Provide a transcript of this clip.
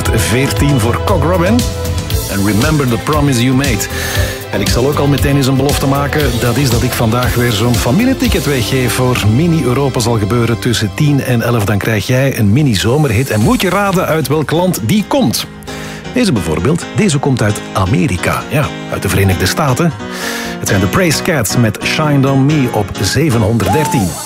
14 voor Cock Robin. En Remember the Promise You Made. En ik zal ook al meteen eens een belofte maken. Dat is dat ik vandaag weer zo'n familieticket weggeef voor Mini Europa. Zal gebeuren tussen 10 en 11. Dan krijg jij een mini-zomerhit. En moet je raden uit welk land die komt. Deze bijvoorbeeld, deze komt uit Amerika. Ja, uit de Verenigde Staten. Het zijn de Praise Cats met Shine On Me op 713.